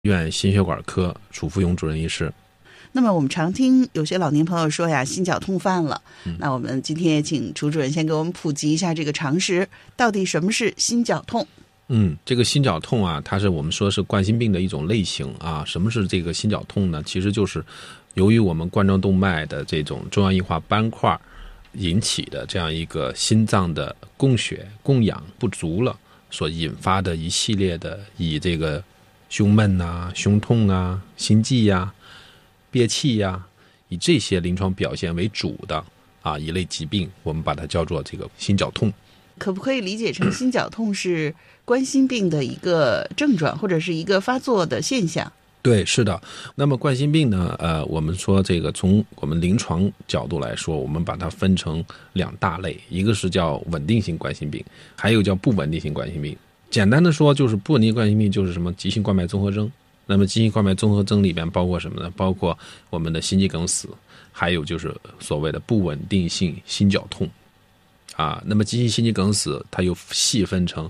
院心血管科楚富勇主任医师。 那么我们常听有些老年朋友说呀，心绞痛犯了。那我们今天也请楚主任先给我们普及一下这个常识，到底什么是心绞痛？ 这个心绞痛啊，它是我们说是冠心病的一种类型啊。什么是这个心绞痛呢？其实就是由于我们冠状动脉的这种中央硬化斑块引起的这样一个心脏的供血供氧不足了所引发的一系列的以这个胸闷啊、胸痛啊、心悸啊、憋气啊，以这些临床表现为主的一类疾病，我们把它叫做这个心绞痛。 可不可以理解成心绞痛是冠心病的一个症状，或者是一个发作的现象？ 对，是的。那么冠心病呢，我们说这个从我们临床角度来说，我们把它分成两大类，一个是叫稳定性冠心病，还有叫不稳定性冠心病。简单的说，就是不稳定冠心病就是什么急性冠脉综合征。那么急性冠脉综合征里边包括什么呢？包括我们的心肌梗死，还有就是所谓的不稳定性心绞痛那么急性心肌梗死它又细分成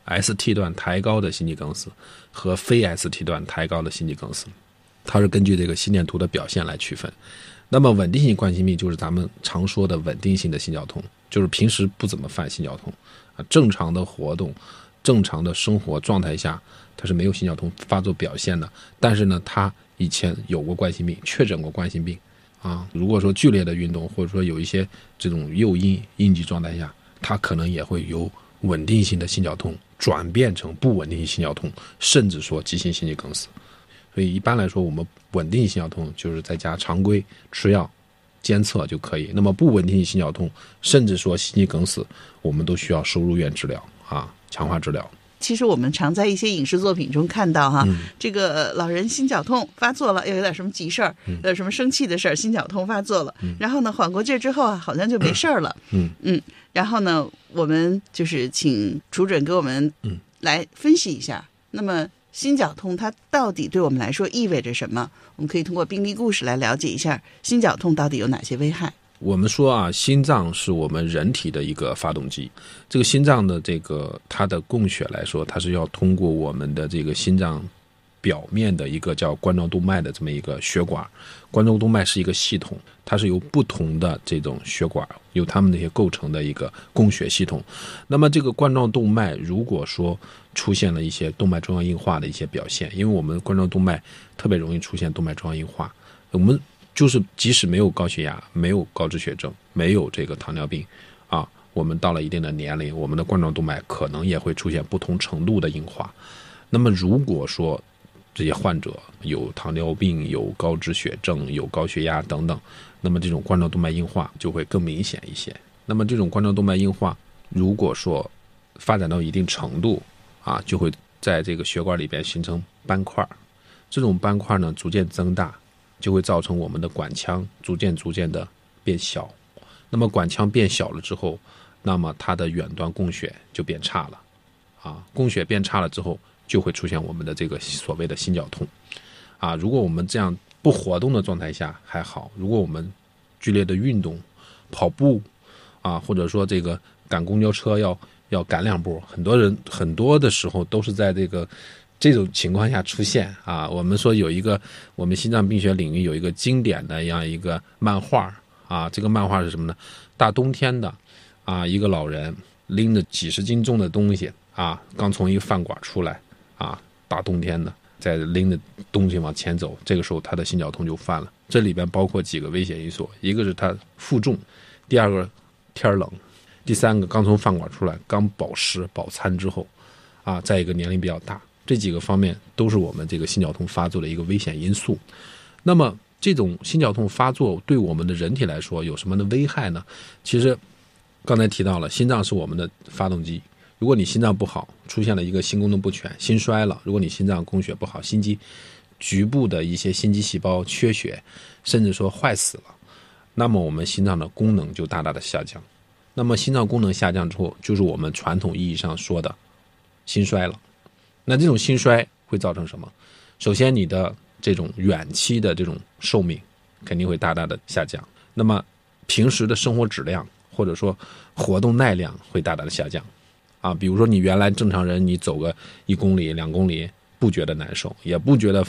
ST 段抬高的心肌梗死和非 ST 段抬高的心肌梗死，它是根据这个心电图的表现来区分。那么稳定性冠心病就是咱们常说的稳定性的心绞痛，就是平时不怎么犯心绞痛正常的活动、正常的生活状态下，它是没有心绞痛发作表现的。但是呢，他以前有过冠心病，确诊过冠心病如果说剧烈的运动，或者说有一些这种诱因应激状态下，它可能也会由稳定性的心绞痛转变成不稳定性心绞痛，甚至说急性心肌梗死。所以一般来说，我们稳定性心绞痛就是在家常规吃药监测就可以。那么不稳定性心绞痛，甚至说心肌梗死，我们都需要收入院治疗强化治疗。 其实我们常在一些影视作品中看到这个老人心绞痛发作了，又有点什么急事儿，有什么生气的事儿，心绞痛发作了，然后呢缓过劲儿之后好像就没事儿了。然后呢，我们就是请楚主任给我们来分析一下，那么心绞痛它到底对我们来说意味着什么？我们可以通过病例故事来了解一下心绞痛到底有哪些危害。 我们说心脏是我们人体的一个发动机。这个心脏的它的供血来说，它是要通过我们的这个心脏表面的一个叫冠状动脉的这么一个血管。冠状动脉是一个系统，它是由不同的这种血管由它们那些构成的一个供血系统。那么这个冠状动脉如果说出现了一些动脉粥样硬化的一些表现，因为我们冠状动脉特别容易出现动脉粥样硬化，我们就是即使没有高血压、没有高脂血症、没有这个糖尿病我们到了一定的年龄，我们的冠状动脉可能也会出现不同程度的硬化。那么如果说这些患者有糖尿病、有高脂血症、有高血压等等，那么这种冠状动脉硬化就会更明显一些。那么这种冠状动脉硬化如果说发展到一定程度就会在这个血管里边形成斑块，这种斑块呢逐渐增大，就会造成我们的管腔逐渐的变小。那么管腔变小了之后，那么它的远端供血就变差了供血变差了之后，就会出现我们的这个所谓的心绞痛如果我们这样不活动的状态下还好，如果我们剧烈的运动、跑步或者说这个赶公交车要赶两步，很多人很多的时候都是在这种情况下出现我们说我们心脏病学领域有一个经典的一个漫画这个漫画是什么呢？大冬天的一个老人拎着几十斤重的东西刚从一个饭馆出来大冬天的在拎着东西往前走，这个时候他的心绞痛就犯了。这里边包括几个危险因素，一个是他负重，第二个天冷，第三个刚从饭馆出来，刚饱食饱餐之后再一个年龄比较大，这几个方面都是我们这个心绞痛发作的一个危险因素。那么这种心绞痛发作对我们的人体来说有什么的危害呢？其实刚才提到了，心脏是我们的发动机。如果你心脏不好，出现了一个心功能不全，心衰了，如果你心脏供血不好，心肌局部的一些心肌细胞缺血，甚至说坏死了，那么我们心脏的功能就大大的下降。那么心脏功能下降之后，就是我们传统意义上说的心衰了。那这种心衰会造成什么？首先你的这种远期的这种寿命肯定会大大的下降，那么平时的生活质量或者说活动耐量会大大的下降比如说你原来正常人你走个1公里2公里不觉得难受，也不觉得